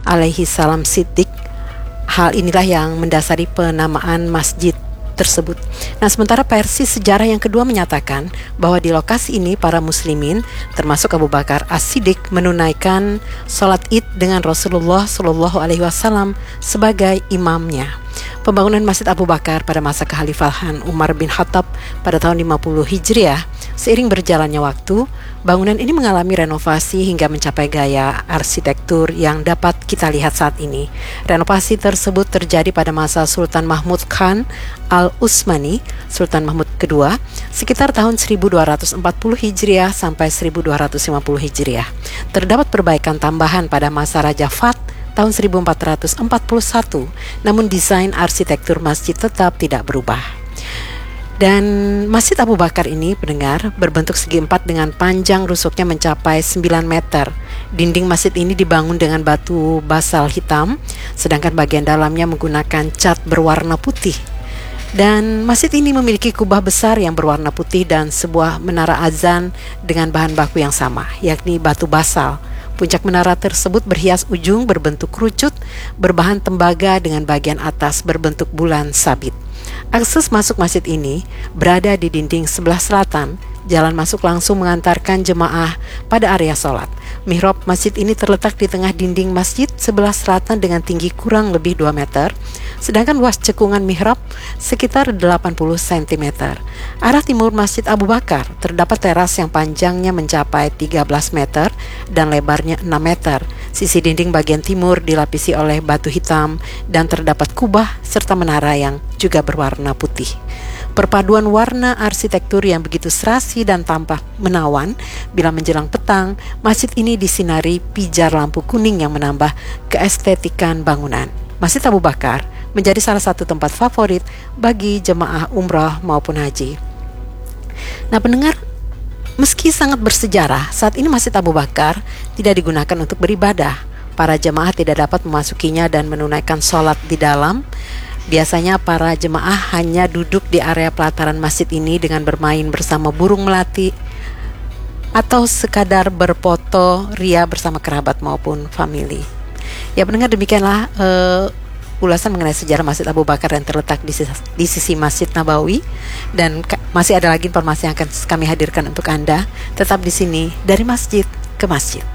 alaihi salam Siddiq. Hal inilah yang mendasari penamaan masjid tersebut. Nah, sementara versi sejarah yang kedua menyatakan bahwa di lokasi ini para muslimin termasuk Abu Bakar As-Siddiq menunaikan sholat Id dengan Rasulullah Shallallahu Alaihi Wasallam sebagai imamnya. Pembangunan Masjid Abu Bakar pada masa kekhalifahan Umar bin Khattab pada tahun 50 Hijriah, seiring berjalannya waktu, bangunan ini mengalami renovasi hingga mencapai gaya arsitektur yang dapat kita lihat saat ini. Renovasi tersebut terjadi pada masa Sultan Mahmud Khan Al-Utsmani, Sultan Mahmud II, sekitar tahun 1240 Hijriah sampai 1250 Hijriah. Terdapat perbaikan tambahan pada masa Raja Fat tahun 1441, namun desain arsitektur masjid tetap tidak berubah. Dan Masjid Abu Bakar ini, pendengar, berbentuk segi empat dengan panjang rusuknya mencapai 9 meter. Dinding masjid ini dibangun dengan batu basal hitam, sedangkan bagian dalamnya menggunakan cat berwarna putih. Dan masjid ini memiliki kubah besar yang berwarna putih dan sebuah menara azan dengan bahan baku yang sama, yakni batu basal. Puncak menara tersebut berhias ujung berbentuk kerucut, berbahan tembaga dengan bagian atas berbentuk bulan sabit. Akses masuk masjid ini berada di dinding sebelah selatan. Jalan masuk langsung mengantarkan jemaah pada area sholat. Mihrab masjid ini terletak di tengah dinding masjid sebelah selatan dengan tinggi kurang lebih 2 meter, sedangkan luas cekungan mihrab sekitar 80 cm. Arah timur Masjid Abu Bakar terdapat teras yang panjangnya mencapai 13 meter dan lebarnya 6 meter. Sisi dinding bagian timur dilapisi oleh batu hitam dan terdapat kubah serta menara yang juga berwarna putih. Perpaduan warna arsitektur yang begitu serasi dan tampak menawan. Bila menjelang petang, masjid ini disinari pijar lampu kuning yang menambah keestetikan bangunan. Masjid Abu Bakar menjadi salah satu tempat favorit bagi jemaah umrah maupun haji. Nah, pendengar, meski sangat bersejarah, saat ini Masjid Abu Bakar tidak digunakan untuk beribadah. Para jemaah tidak dapat memasukinya dan menunaikan sholat di dalam. Biasanya para jemaah hanya duduk di area pelataran masjid ini dengan bermain bersama burung melati atau sekadar berfoto ria bersama kerabat maupun famili. Ya, pendengar, demikianlah ulasan mengenai sejarah Masjid Abu Bakar yang terletak di sisi Masjid Nabawi, dan masih ada lagi informasi yang akan kami hadirkan untuk Anda. Tetap di sini, dari masjid ke masjid.